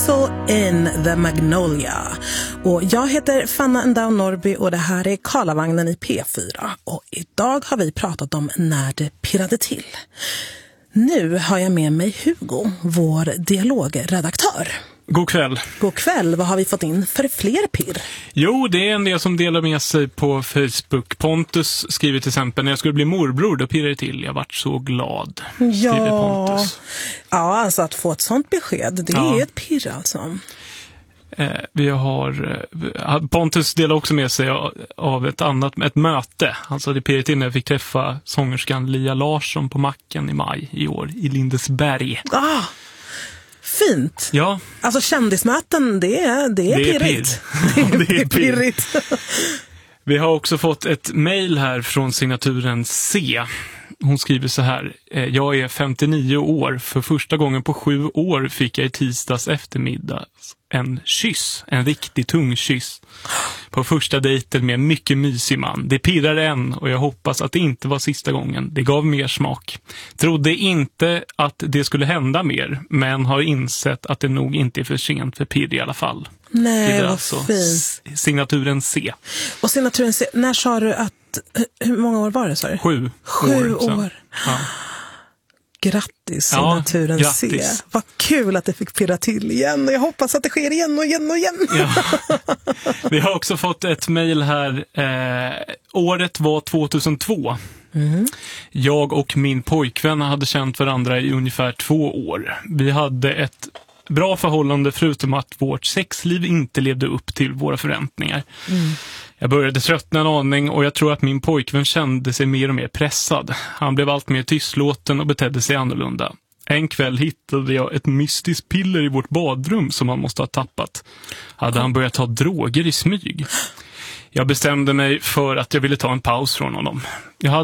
In the Magnolia. Och jag heter Fanna Endau Norby och det här är Karlavagnen i P4. Och idag har vi pratat om när det pirrade till. Nu har jag med mig Hugo, vår dialogredaktör. God kväll. God kväll. Vad har vi fått in för fler pirr? Jo, det är en del som delar med sig på Facebook. Pontus skriver till exempel: när jag skulle bli morbror, då pirrade det till. Jag vart så glad. Skriver Pontus. Ja, alltså att få ett sånt besked, det är ju ett pirr alltså. Vi har Pontus delar också med sig av ett möte. Alltså det pirrade till när jag fick träffa sångerskan Lia Larsson på Macken i maj i år i Lindesberg. Fint. Ja. Alltså kändismöten, det är pirrigt. Det är pirrigt. Vi har också fått ett mejl här från signaturen C. Hon skriver så här: jag är 59 år. För första gången på 7 år fick jag i tisdags eftermiddag en kyss. En riktig tung kyss. På första dejten med en mycket mysig man. Det pirrar än och jag hoppas att det inte var sista gången. Det gav mer smak. Trodde inte att det skulle hända mer, men har insett att det nog inte är för sent för pirr i alla fall. Nej, vad alltså fint. Signaturen C. Och signaturen C, när sa du att, hur många år var det, sa du? 7 år. Ja. Grattis, signaturen C. Vad kul att det fick pirra till igen. Och jag hoppas att det sker igen och igen och igen. Ja. Vi har också fått ett mejl här. Året var 2002. Jag och min pojkvän hade känt varandra i ungefär 2 år. Vi hade ett bra förhållande förutom att vårt sexliv inte levde upp till våra förväntningar. Jag började tröttna en aning och jag tror att min pojkvän kände sig mer och mer pressad. Han blev allt mer tystlåten och betedde sig annorlunda. En kväll hittade jag ett mystiskt piller i vårt badrum som han måste ha tappat. Hade han börjat ta droger i smyg? Jag bestämde mig för att jag ville ta en paus från honom.